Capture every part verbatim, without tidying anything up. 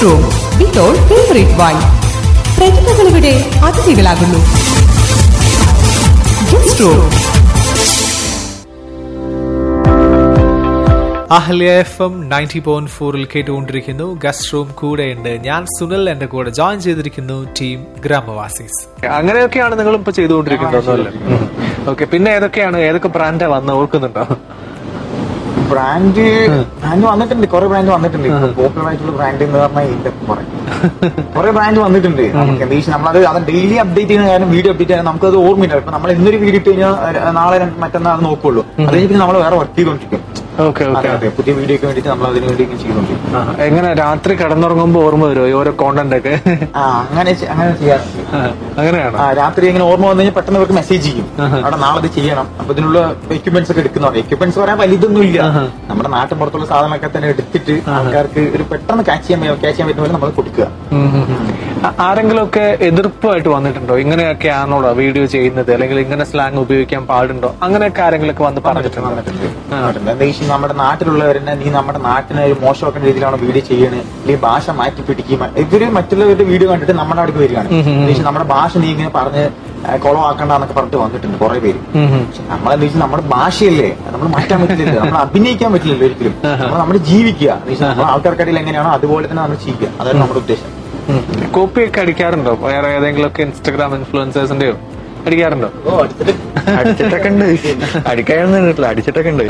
Room വിത്തോൾ favourite wine. പ്രതിഭകളിവിടെ അതിഥികളാകുന്നു. Guest room. Ahalya F M ninety point ഫോറിൽ കേട്ടുകൊണ്ടിരിക്കുന്നു guest room. കൂടെയുണ്ട് ഞാൻ സുനിൽ. എന്റെ കൂടെ ജോയിൻ ചെയ്തിരിക്കുന്നു ടീം ഗ്രാമവാസീസ്. അങ്ങനെയൊക്കെയാണ് നിങ്ങൾ ഇപ്പൊ ചെയ്തുകൊണ്ടിരിക്കുന്നത്. ഓക്കെ, പിന്നെ ഏതൊക്കെയാണ് ഏതൊക്കെ ബ്രാൻഡാ വന്ന് ഓർക്കുന്നുണ്ടോ? ബ്രാൻഡ് ബ്രാൻഡ് വന്നിട്ടുണ്ട്, കുറെ ബ്രാൻഡ് വന്നിട്ടുണ്ട്. പോപ്പുലർ ആയിട്ടുള്ള ബ്രാൻഡ് എന്ന് പറഞ്ഞാൽ ഇതൊക്കെ പറയും കുറെ ബ്രാൻഡ് വന്നിട്ടുണ്ട്. നമുക്ക് എന്താ വെച്ചാൽ നമ്മളത് അത് ഡെയിലി അപ്ഡേറ്റ് ചെയ്യുന്ന കാര്യം, വീഡിയോ അപ്ഡേറ്റ് ചെയ്യാൻ നമുക്കത് ഓർമ്മയില്ല. ഇപ്പൊ നമ്മൾ ഇന്നൊരു വീഡിയോ ഇട്ട് കഴിഞ്ഞാൽ നാളെ മറ്റന്നാൾ അത് നോക്കുള്ളൂ. അത് കഴിഞ്ഞിട്ട് നമ്മൾ വേറെ വർക്ക് ചെയ്തോണ്ടിരിക്കും. പുതിയ വീഡിയോക്ക് വേണ്ടിട്ട് നമ്മൾ അതിന് വേണ്ടി ചെയ്തോണ്ടിരിക്കും. എങ്ങനെ രാത്രി കിടന്നുറങ്ങുമ്പോ ഓർമ്മ വരുമോ ഈ ഓരോ കോണ്ടന്റ് ഒക്കെ? ആ അങ്ങനെ അങ്ങനെ ചെയ്യാറുണ്ട്. അങ്ങനെയാണ്. രാത്രി ഇങ്ങനെ ഓർമ്മ വന്നു കഴിഞ്ഞാൽ പെട്ടെന്ന് അവർക്ക് മെസ്സേജ് ചെയ്യും, അവിടെ നാളെ ഇത് ചെയ്യണം. അപ്പൊ ഇതിനുള്ള എക്യുപ്മെന്റ്സ് ഒക്കെ എടുക്കുന്ന പറയും. എക്യുപ്മെന്റ്സ് പറയാൻ വലുതൊന്നും ഇല്ല, നമ്മുടെ നാട്ടിൻ പുറത്തുള്ള സാധനങ്ങളൊക്കെ തന്നെ എടുത്തിട്ട് ആൾക്കാർക്ക് ഒരു പെട്ടെന്ന് ക്യാച്ച് ചെയ്യാൻ ക്യാച്ച് ചെയ്യാൻ പറ്റുന്ന പോലെ നമ്മൾ കൊടുക്കുക. ആരെങ്കിലും ഒക്കെ എതിർപ്പായിട്ട് വന്നിട്ടുണ്ടോ? ഇങ്ങനെയൊക്കെ ആണോടോ വീഡിയോ ചെയ്യുന്നത്, അല്ലെങ്കിൽ ഇങ്ങനെ സ്ലാങ് ഉപയോഗിക്കാൻ പാടുണ്ടോ, അങ്ങനെയൊക്കെ ആരെങ്കിലും വന്ന് പറഞ്ഞിട്ടുണ്ടോ? നമ്മുടെ നാട്ടിലുള്ളവരെന്നെ നീ നമ്മുടെ നാട്ടിനെ ഒരു മോശമാക്കുന്ന രീതിയിലാണ് വീഡിയോ ചെയ്യണത്, അല്ലെങ്കിൽ ഭാഷ മാറ്റി പിടിക്കും. ഇവര് മറ്റുള്ളവരുടെ വീഡിയോ കണ്ടിട്ട് നമ്മുടെ അവിടേക്ക് വരികയാണ്. നമ്മുടെ ഭാഷ നീ ഇങ്ങനെ പറഞ്ഞ് കുളമാക്കണ്ടെന്നൊക്കെ പറഞ്ഞിട്ട് വന്നിട്ടുണ്ട് കുറെ പേര്. നമ്മളെന്താ വെച്ചാൽ നമ്മുടെ ഭാഷയല്ലേ, നമ്മൾ മാറ്റാൻ പറ്റില്ലല്ലോ, നമ്മൾ അഭിനയിക്കാൻ പറ്റില്ലല്ലോ ഒരിക്കലും. നമ്മൾ നമ്മൾ ജീവിക്കുക, നമ്മൾ ആൾക്കാർക്കിടയിൽ എങ്ങനെയാണോ അതുപോലെ തന്നെ നമ്മൾ ചെയ്യുക. അതാണ് നമ്മുടെ ഉദ്ദേശം. കോപ്പി ഒക്കെ അടിക്കാറുണ്ടോ? വേറെ ഏതെങ്കിലും ഒക്കെ ഇൻസ്റ്റാഗ്രാം ഇൻഫ്ലുവൻസേഴ്സിന്റെയോ അടിക്കാറുണ്ടോ? അടിച്ചിട്ടൊക്കെ ഉണ്ട്, അടിക്കാനൊന്നും അടിച്ചിട്ടൊക്കെ ഉണ്ട്.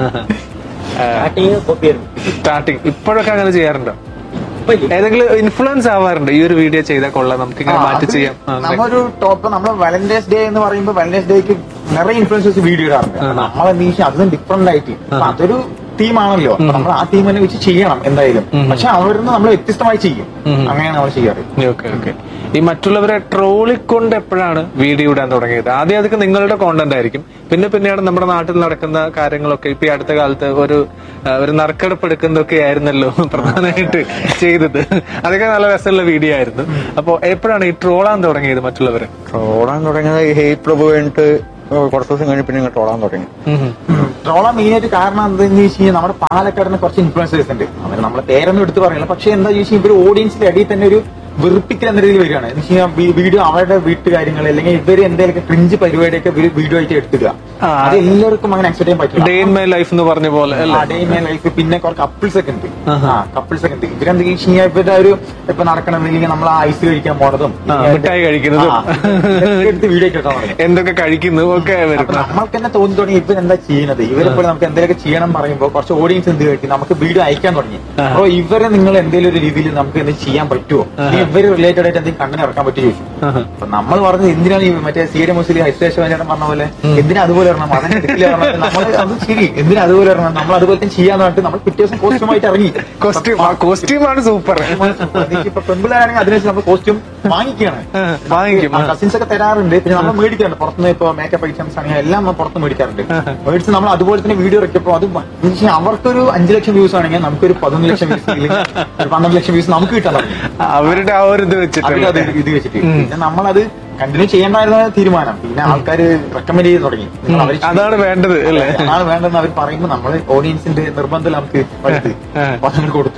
സ്റ്റാർട്ടിങ് ഇപ്പോഴൊക്കെ അങ്ങനെ ചെയ്യാറുണ്ടോ? ഏതെങ്കിലും ഇൻഫ്ലുവൻസ് ആവാറുണ്ട് ഈ ഒരു വീഡിയോ ചെയ്താൽ കൊള്ളാം, നമുക്ക് ഇങ്ങനെ മാറ്റി ചെയ്യാം? നമ്മളൊരു ടോപ്പ് നമ്മൾ വാലന്റൈൻസ് ഡേ എന്ന് പറയുമ്പോൾ വാലന്റൈൻസ് ഡേക്ക് നിറയെ ഇൻഫ്ലുവൻസേഴ്സ് വീഡിയോ ഇടാറുണ്ട്. നമ്മളെന്താ അതും ഡിഫറെന്റ് ആയിട്ട് അതൊരു ടീമാണല്ലോ, നമ്മൾ ആ ടീം തന്നെ വെച്ച് ചെയ്യണം എന്തായാലും. പക്ഷെ അവരിന്ന് നമ്മൾ വ്യത്യസ്തമായി ചെയ്യും, അങ്ങനെയാണ് നമ്മൾ ചെയ്യാറ്. Okay okay. ഈ മറ്റുള്ളവരെ ട്രോളിക്കൊണ്ട് എപ്പോഴാണ് വീഡിയോ ഇടാൻ തുടങ്ങിയത്? ആദ്യം അതൊക്കെ നിങ്ങളുടെ കോണ്ടന്റ് ആയിരിക്കും, പിന്നെ പിന്നെയാണ് നമ്മുടെ നാട്ടിൽ നടക്കുന്ന കാര്യങ്ങളൊക്കെ. ഇപ്പൊ ഈ അടുത്ത കാലത്ത് ഒരു ഒരു നറുക്കെടുപ്പ് എടുക്കുന്നതൊക്കെ ആയിരുന്നല്ലോ പ്രധാനമായിട്ട് ചെയ്തത്. അതൊക്കെ നല്ല രസമുള്ള വീഡിയോ ആയിരുന്നു. അപ്പൊ എപ്പോഴാണ് ഈ ട്രോളാൻ തുടങ്ങിയത് മറ്റുള്ളവരെ? ട്രോളാൻ തുടങ്ങിയത് ഹേറ്റ് പ്രഭു കഴിഞ്ഞിട്ട് കുറച്ച് ദിവസം കഴിഞ്ഞ് പിന്നെ ട്രോളാൻ തുടങ്ങി. ട്രോളാൻ മെയിനായിട്ട് കാരണം എന്താണെന്ന് വെച്ച് കഴിഞ്ഞാൽ നമ്മുടെ പാലക്കാടിന് കുറച്ച് ഇൻഫ്ലുവൻസേഴ്സ് ഉണ്ട്. അവർ നമ്മളെ പേരൊന്നും എടുത്ത് പറയില്ല, പക്ഷെ എന്താ ചോദിച്ചാൽ ഇവര് ഓഡിയൻസിന്റെ ഇടയിൽ തന്നെ ഒരു വെറുപ്പിക്കൽ എന്ന രീതിയിൽ വരികയാണ്. എന്ന് വെച്ചാൽ വീഡിയോ അവരുടെ വീട്ടുകാര്യങ്ങൾ അല്ലെങ്കിൽ ഇവര് എന്തെങ്കിലും ക്രിഞ്ച് പരിപാടിയൊക്കെ വീഡിയോ ആയിട്ട് എടുത്തുക. അത് എല്ലാവർക്കും അങ്ങനെ അക്സെപ്റ്റ് ചെയ്യാൻ പറ്റില്ല. ഡേ ഇൻ മൈ ലൈഫ് എന്ന് പറഞ്ഞ പോലെ ഡേ ഇൻ മൈ ലൈഫ്. പിന്നെ കുറച്ച് കപ്പിൾസ് ഒക്കെ ഉണ്ട്, ആ കപ്പിൾസ് ഒക്കെ ഉണ്ട്. ഇവരെന്താ വെച്ച് കഴിഞ്ഞാൽ ഇവരുടെ ഒരു ഇപ്പൊ നടക്കണമെന്നില്ലെങ്കിൽ നമ്മൾ ഐസ് കഴിക്കാൻ പോണതും മിഠായി കഴിക്കുന്നതും എടുത്ത് വീഡിയോ കേട്ടാൽ എന്തൊക്കെ കഴിക്കുന്നു ഒക്കെ നമ്മൾക്ക് തന്നെ തോന്നി തുടങ്ങി ഇവരെന്താ ചെയ്യുന്നത്. ഇവരെപ്പോഴും നമുക്ക് എന്തെങ്കിലുമൊക്കെ ചെയ്യണം പറയുമ്പോൾ കുറച്ച് ഓഡിയൻസ് എന്ത് കഴിക്കും, നമുക്ക് വീഡിയോ അയക്കാൻ തുടങ്ങി. അപ്പൊ ഇവരെ നിങ്ങൾ എന്തെങ്കിലും ഒരു രീതിയിൽ നമുക്ക് എന്ത് ചെയ്യാൻ പറ്റുമോ, ഇവര് റിലേറ്റഡ് ആയിട്ട് എന്തെങ്കിലും കണ്ടന്റ് ഇറക്കാൻ പറ്റുമോ ചോദിച്ചു. അപ്പൊ നമ്മൾ പറഞ്ഞത് എന്തിനാണ് ഈ മറ്റേ സി എ മുസ്ലിം ഹൈസ്റ്റേഷൻ പറഞ്ഞ പോലെ എന്തിനാ അതുപോലെ ഇറങ്ങണം, അതിനെ എടുക്കില്ല പറഞ്ഞാൽ നമ്മൾ അത് ശരി എന്തിനാ അതുപോലെ ഇറങ്ങണം, നമ്മൾ അതുപോലെ തന്നെ ചെയ്യാന്ന് പറഞ്ഞിട്ട് നമ്മൾ പിറ്റേ ദിവസം കോസ്റ്റ്യൂമായിട്ട് ഇറങ്ങി. കോസ്റ്റ്യൂമാണ് സൂപ്പർ. ഇപ്പൊ പെൺപിള്ളേരാണെങ്കിൽ അതിനനുസരിച്ച് നമ്മൾ കോസ്റ്റ്യൂം വാങ്ങിക്കുകയാണ്, കസിൻസ് ഒക്കെ തരാറുണ്ട്. പിന്നെ നമ്മൾ മേടിക്കാറുണ്ട് പുറത്തുനിന്ന്. ഇപ്പൊ മേക്കപ്പ് ഐറ്റംസ് ആണെങ്കിൽ എല്ലാം നമ്മൾ പുറത്ത് മേടിക്കാറുണ്ട്. മേടിച്ച് നമ്മൾ അതുപോലെ തന്നെ വീഡിയോ ഇറക്കിയപ്പോൾ അത് അവർക്കൊരു അഞ്ചു ലക്ഷം വ്യൂസ് ആണെങ്കിൽ നമുക്കൊരു പതിനൊന്ന് ലക്ഷം വ്യൂസ് ഒരു പന്ത്രണ്ട് ലക്ഷം വ്യൂസ് നമുക്ക് കിട്ടാൻ തുടങ്ങി. അവരുടെ ആ ഒരു ഇത് വെച്ചിട്ട് ഇത് വെച്ചിട്ട് പിന്നെ നമ്മളത് കണ്ടിന്യൂ ചെയ്യേണ്ടായിരുന്ന തീരുമാനം. പിന്നെ ആൾക്കാർ റെക്കമെൻഡ് ചെയ്ത് തുടങ്ങി, അതാണ് വേണ്ടത് അല്ലേ, അതാണ് വേണ്ടതെന്ന് അവർ പറയുമ്പോൾ നമ്മൾ ഓഡിയൻസിന്റെ നിർബന്ധം നമുക്ക് കൊടുത്തു.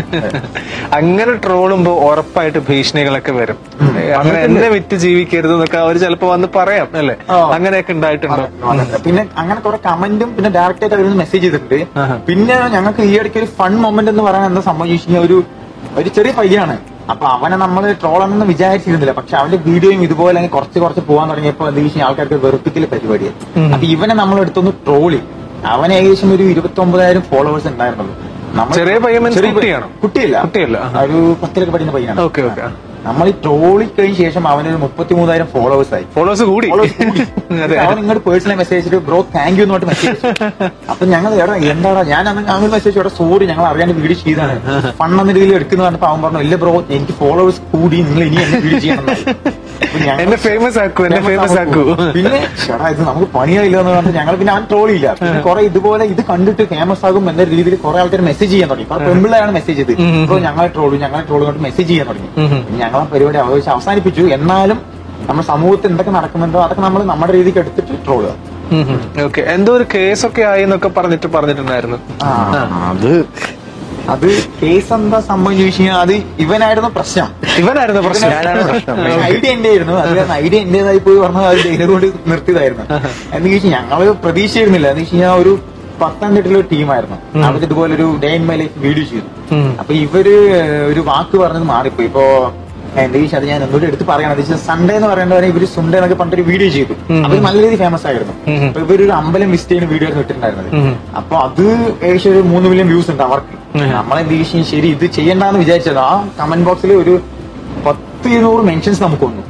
അങ്ങനെ ട്രോളുമ്പോ ഉറപ്പായിട്ട് ഭീഷണികളൊക്കെ വരും. അങ്ങനെ എന്നെ വിറ്റ് ജീവിക്കരുത് എന്നൊക്കെ അവർ ചിലപ്പോ വന്ന് പറയാം അല്ലെ, അങ്ങനെയൊക്കെ ഉണ്ടായിട്ടുണ്ടോ? പിന്നെ അങ്ങനെ കുറെ കമന്റും പിന്നെ ഡയറക്റ്റ് ആയിട്ട് അവരൊന്ന് മെസ്സേജ് ചെയ്തിട്ടുണ്ട്. പിന്നെ ഞങ്ങൾക്ക് ഈ ഇടയ്ക്ക് ഒരു ഫൺ മൊമെന്റ് എന്ന് പറയാൻ എന്താ സംഭവിച്ചു, ഒരു ഒരു ചെറിയ പയ്യാണ്. അപ്പൊ അവനെ നമ്മൾ ട്രോളാണെന്ന് വിചാരിച്ചിരുന്നില്ല, പക്ഷെ അവന്റെ വീഡിയോയും ഇതുപോലെ കുറച്ച് കുറച്ച് പോകാൻ തുടങ്ങിയപ്പോ എന്താ വെച്ചാൽ ആൾക്കാർക്ക് വെറുപ്പിക്കല് പരിപാടിയായി. അപ്പൊ ഇവനെ നമ്മൾ എടുത്തൊന്ന് ട്രോളി. അവന് ഏകദേശം ഒരു ഇരുപത്തി ഒമ്പതായിരം ഫോളോവേഴ്സ് ഉണ്ടായിരുന്നുള്ളൂ. ചെറിയ പയ്യൻ, കുട്ടിയല്ല കുട്ടിയല്ല ഒരു പത്തിലൊക്കെ പഠിക്കുന്ന പയ്യനാണ്. നമ്മൾ ഈ ട്രോളി കഴിഞ്ഞ ശേഷം അവനൊരു മുപ്പത്തി മൂന്നായിരം ഫോളോവേഴ്സ് ആയി. ഫോളോവേഴ്സ് കൂടി അവൻ ഇങ്ങോട്ട് personal message bro thank you എന്ന് പറഞ്ഞിട്ട് മെസ്സേജ്. അപ്പൊ ഞങ്ങൾ എടാ എന്താടാ, ഞാൻ അങ്ങനെ മെസ്സേജ് ഇവിടെ സോറി ഞങ്ങൾ അറിയാണ്ട് വീഡിയോ ചെയ്താണ് ഫണ്ണെന്ന രീതിയിൽ എടുക്കുന്ന പറഞ്ഞപ്പോ അവൻ പറഞ്ഞു ഇല്ല ബ്രോ എനിക്ക് ഫോളോവേഴ്സ് കൂടി, നിങ്ങൾ ഇനി എന്നെ വീഡിയോ ചെയ്യണം. എന്നെ ഫേമസ് ആക്കൂ എന്നെ ഫേമസ് ആക്കൂ. പിന്നെ ചേട്ടാ ഇത് നമുക്ക് പണിയായില്ല എന്ന് പറഞ്ഞിട്ട് ഞങ്ങൾ പിന്നെ അവൻ ട്രോളിയില്ല. കുറെ ഇതുപോലെ ഇത് കണ്ടിട്ട് ഫേമസ് ആകും എന്ന രീതിയിൽ കുറെ ആൾക്കാർ മെസ്സേജ് ചെയ്യാൻ തുടങ്ങി. അപ്പൊ പെമ്പിളാണ് മെസ്സേജ് ചെയ്ത് ബ്രോ ഞങ്ങളെ ട്രോളു ഞങ്ങളെ ട്രോള് കൊണ്ട് മെസ്സേജ് ചെയ്യാൻ തുടങ്ങി. ഞങ്ങളെ പരിപാടി ആവശ്യം അവസാനിപ്പിച്ചു. എന്നാലും നമ്മുടെ സമൂഹത്തിൽ എന്തൊക്കെ നടക്കുന്നുണ്ടോ അതൊക്കെ നമ്മൾ നമ്മുടെ രീതിക്ക് എടുത്തിട്ട് ട്രോളുക. എന്തോ ഒരു കേസൊക്കെ ആയി എന്നൊക്കെ പറഞ്ഞിട്ട് പറഞ്ഞിട്ടുണ്ടായിരുന്നു. അത് അത് കേസ് എന്താ സംഭവം ചോദിച്ചു കഴിഞ്ഞാൽ അത് ഇവനായിരുന്നു പ്രശ്നം. ഇവനായിരുന്നു പ്രശ്നം. ഐഡിയ എന്റെ ആയിരുന്നു. അത് കാരണം ഐഡിയ എന്റേതായി പോയി പറഞ്ഞാൽ അത് ധൈര്യം കൊണ്ട് നിർത്തിയതായിരുന്നു. എന്ന് ചോദിച്ചാൽ ഞങ്ങള് പ്രതീക്ഷിച്ചിരുന്നില്ല. എന്ന് വെച്ച് കഴിഞ്ഞാൽ ഒരു പത്തനംതിട്ടയിലെ ഒരു ടീമായിരുന്നു. അവർ ഇതുപോലെ ഒരു day in my life video ചെയ്തു. അപ്പൊ ഇവര് ഒരു വാക്ക് പറഞ്ഞത് മാറിപ്പോയി. ഇപ്പൊ എന്റെ ചോദിച്ചാൽ അത് ഞാൻ എന്നോട് എടുത്ത് പറയണം. സൺഡേ എന്ന് പറയുന്നവരെ ഇവര് സുണ്ടേ എന്നൊക്കെ പറഞ്ഞിട്ട് വീഡിയോ ചെയ്തു. അവർ നല്ല രീതിയിൽ ഫേമസ് ആയിരുന്നു. അപ്പൊ ഇവരൊരു അമ്പലം വിസിറ്റ് ചെയ്യുന്ന വീഡിയോ ആയിരുന്നു ഇട്ടിട്ടുണ്ടായിരുന്നത്. അപ്പൊ അത് ഏകദേശം ഒരു മൂന്ന് മില്യൺ വ്യൂസ് ഉണ്ട് അവർക്ക്. നമ്മളെന്ത് ചോദിച്ചാൽ ശരി ഇത് ചെയ്യണ്ടെന്ന് വിചാരിച്ചത്. ആ കമന്റ് ബോക്സിൽ ഒരു പത്ത് ഇരുന്നൂറ് മെൻഷൻസ് നമുക്ക് വന്നു.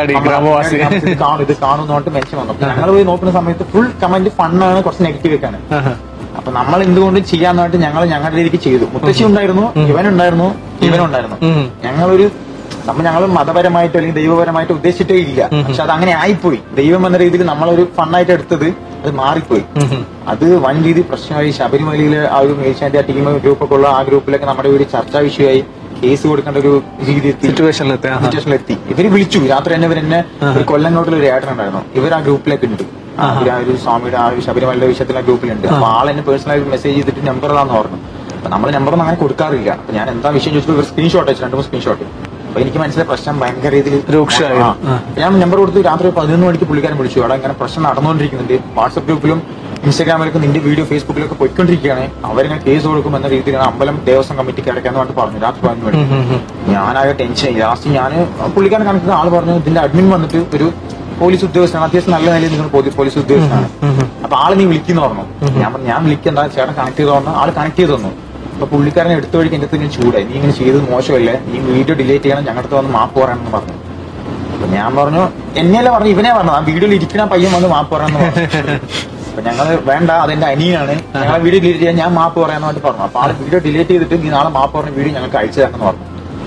ഇത് കാണും ഇത് കാണും എന്ന് പറഞ്ഞിട്ട് മെൻഷൻ വന്നു. ഞങ്ങൾ പോയി നോക്കുന്ന സമയത്ത് ഫുൾ കമന്റ് ഫണ്ണാണ്, കുറച്ച് നെഗറ്റീവ് ഒക്കെയാണ്. അപ്പൊ നമ്മൾ എന്തുകൊണ്ടും ചെയ്യാന്ന് പറഞ്ഞിട്ട് ഞങ്ങൾ ഞങ്ങളുടെ രീതിക്ക് ചെയ്തു. മുത്തശ്ശി ഉണ്ടായിരുന്നു, ഇവനുണ്ടായിരുന്നു, ഇവനുണ്ടായിരുന്നു. ഞങ്ങളൊരു നമ്മൾ ഞങ്ങൾ മതപരമായിട്ടോ അല്ലെങ്കിൽ ദൈവപരമായിട്ടോ ഉദ്ദേശിച്ചിട്ടേ ഇല്ല. പക്ഷെ അത് അങ്ങനെ ആയിപ്പോയി. ദൈവം എന്ന രീതിയിൽ നമ്മളൊരു ഫണ്ണായിട്ട് എടുത്തത് അത് മാറിപ്പോയി. അത് വൻ രീതിയിൽ പ്രശ്നമായി. ശബരിമലയിലെ ആ ഒരു ഏഷ്യാന്റെ ആ ടീം ഗ്രൂപ്പൊക്കെ ഉള്ള ആ ഗ്രൂപ്പിലൊക്കെ നമ്മുടെ ഒരു ചർച്ചാ വിഷയമായി. കേസ് കൊടുക്കേണ്ട ഒരു രീതി സിറ്റുവേഷനിലെത്തി. ഇവര് വിളിച്ചു രാത്രി തന്നെ. ഇവരെന്നെ ഒരു കൊല്ലങ്കോട്ടിൽ ഒരു ഏട്ടനുണ്ടായിരുന്നു. ഇവർ ആ ഗ്രൂപ്പിലേക്ക് ഉണ്ട്. ആ ഒരു സ്വാമിയുടെ ആ ഒരു ശബരിമലയുടെ വിഷയത്തിൽ ആ ഗ്രൂപ്പിലുണ്ട്. അപ്പൊ ആളെന്നെ പേഴ്സണലായിട്ട് മെസ്സേജ് ചെയ്തിട്ട് നമ്പറിലാന്ന് പറഞ്ഞു. അപ്പൊ നമ്മൾ നമ്പറൊന്നും അങ്ങനെ കൊടുക്കാറില്ല. അപ്പൊ ഞാൻ എന്താ വിഷയം ചോദിച്ചപ്പോൾ ഇവർ സ്ക്രീൻഷോട്ട് അയച്ചു, രണ്ടു മൂന്ന് സ്ക്രീൻഷോട്ട്. അപ്പൊ എനിക്ക് മനസ്സിലായ പ്രശ്നം ഭയങ്കര രീതിയിൽ രൂക്ഷമായി. ഞാൻ നമ്പർ കൊടുത്ത് രാത്രി പതിനൊന്ന് മണിക്ക് പുള്ളിക്കാരൻ വിളിച്ചു. അവിടെ ഇങ്ങനെ പ്രശ്നം നടന്നുകൊണ്ടിരിക്കുന്നുണ്ട്. വാട്സ്ആപ്പ് ഗ്രൂപ്പിലും ഇൻസ്റ്റാഗ്രാമിലൊക്കെ നിന്റെ വീഡിയോ ഫേസ്ബുക്കിലൊക്കെ പോയിക്കൊണ്ടിരിക്കുകയാണ്. അവരിങ്ങനെ കേസ് കൊടുക്കും എന്ന രീതിയിലാണ് അമ്പലം ദേവസ്വം കമ്മിറ്റിക്ക് അടയ്ക്കാന്ന് പറഞ്ഞിട്ട് പറഞ്ഞു രാത്രി പതിനൊന്ന് മണിക്ക്. ഞാനാകെ ടെൻഷൻ. ലാസ്റ്റ് ഞാൻ പുള്ളിക്കാരൻ കണക്കുന്ന ആള് പറഞ്ഞു ഇതിന്റെ അഡ്മിൻ വന്നിട്ട് ഒരു പോലീസ് ഉദ്യോഗസ്ഥനാണ്, അത്യാവശ്യം നല്ല നിലയിൽ നിങ്ങൾ പോലീസ് ഉദ്യോഗസ്ഥനാണ്. അപ്പൊ ആള് നീ വിളിക്കുന്ന പറഞ്ഞു. ഞാൻ പറഞ്ഞു ഞാൻ വിളിക്കണ്ട, ചേട്ടൻ കണക്ട് ചെയ്ത് പറഞ്ഞു. ആള് കണക്ട് ചെയ്ത് തന്നു. അപ്പൊ പുള്ളിക്കാരനെ എടുത്ത വഴിക്ക് എന്റെ അടുത്ത് ചൂടായി. നീ ഇങ്ങനെ ചെയ്തത് മോശമല്ലേ, നീ വീഡിയോ ഡിലീറ്റ് ചെയ്യണം, ഞങ്ങളുടെ അടുത്ത് വന്ന് മാപ്പ് പറയണമെന്ന് പറഞ്ഞു. അപ്പൊ ഞാൻ പറഞ്ഞു എന്നെയല്ല പറഞ്ഞു, ഇവനെ പറഞ്ഞു. ആ വീഡിയോയിൽ ഇരിക്കുന്ന പയ്യൻ വന്ന് മാപ്പ് പറയണമെന്ന് പറഞ്ഞു. അപ്പൊ ഞങ്ങള് വേണ്ട, അതെന്റെ അനിയനാണ്, ഞങ്ങളെ വീഡിയോ ഡിലീറ്റ് ചെയ്യാൻ ഞാൻ മാപ്പ് പറയാന്ന് പറഞ്ഞിട്ട് പറഞ്ഞു. അപ്പൊ ആള് വീഡിയോ ഡിലീറ്റ് ചെയ്തിട്ട് നീ നാളെ മാപ്പ് പറഞ്ഞ വീഡിയോ ഞങ്ങൾക്ക് അയച്ചു തരണമെന്ന് പറഞ്ഞു.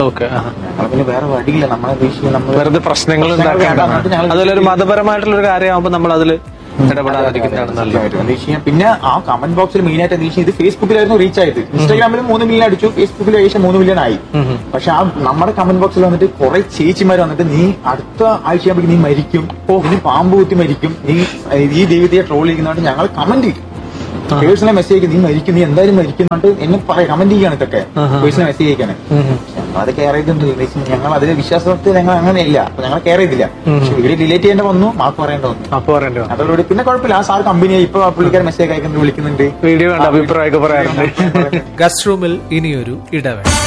ഞങ്ങൾ പിന്നെ വേറെ വഴിയില്ല. നമ്മളെ നമ്മൾ വെറുതെ പ്രശ്നങ്ങൾ അതുപോലെ ഒരു മതപരമായിട്ടുള്ള ഒരു കാര്യമാകുമ്പോൾ നമ്മൾ അതില് ഇടപെടാതിരിക്കുന്നതാണ് നല്ലത്. പിന്നെ ആ കമന്റ് ബോക്സിൽ മെയിൻ ആയിട്ട് എന്താ ഇത് ഫേസ്ബുക്കിലായിരുന്നു റീച്ച് ആയത്. ഇൻസ്റ്റാഗ്രാമിൽ മൂന്ന് മില്യൺ അടിച്ചു, ഫേസ്ബുക്കിൽ ഏകദേശം മൂന്ന് മില്യൺ ആയി. പക്ഷെ ആ നമ്മുടെ കമന്റ് ബോക്സിൽ വന്നിട്ട് കുറെ ചേച്ചിമാർ വന്നിട്ട് നീ അടുത്ത ആഴ്ചയാകുമ്പോൾ നീ മരിക്കും, നീ പാമ്പ് കുത്തി മരിക്കും, നീ ഈ ദൈവത്തെ ട്രോൾ ചെയ്യുന്നതായിട്ട് ഞങ്ങൾ കമന്റ് ചെയ്യും. പേഴ്സണൽ മെസ്സേജ് അയക്കും, നീ മരിക്കും, നീ എന്തായാലും മരിക്കുന്നുണ്ട് എന്നെ പറയാം. കമന്റ് ചെയ്യാണ് ഇതൊക്കെ പേഴ്സണൽ മെസ്സേജ് അയക്കാന്. അത് കെയർ ചെയ്തിട്ടുണ്ട്. ഞങ്ങൾ അതിലെ വിശ്വാസത്തിൽ ഞങ്ങൾ അങ്ങനെയില്ല. അപ്പൊ ഞങ്ങൾ കെയർ ചെയ്തില്ല. പക്ഷെ വീഡിയോ ഡിലീറ്റ് ചെയ്യേണ്ട വന്നു, മാപ്പ് പറയേണ്ട വന്നു. മാപ്പ് പറയേണ്ടി വന്നു. അതോടുകൂടി പിന്നെ കുഴപ്പമില്ല. ആ സാർ കമ്പനിയായി. ഇപ്പൊ പുള്ളിക്കാരൻ മെസ്സേജ് അയക്കുന്നത് വിളിക്കുന്നുണ്ട്, വീഡിയോ അഭിപ്രായമൊക്കെ പറയാറുണ്ട്. ഗസ്റ്റ് റൂമിൽ ഇനിയൊരു ഇടവേള.